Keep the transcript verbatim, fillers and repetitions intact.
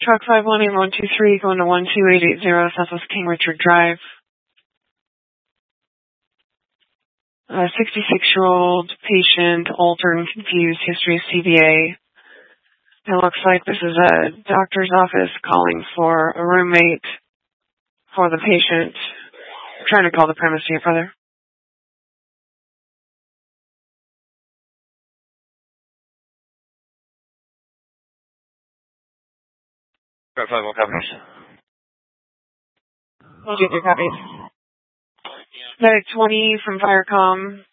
Truck five one eight one two three going to one two eight eight zero Southwest King Richard Drive. A sixty-six-year-old patient, altered and confused, history of C V A. It looks like this is a doctor's office calling for a roommate for the patient. I'm trying to call the premise to your brother. Truck five one copies. I'll get your copies. Medic twenty from Firecom.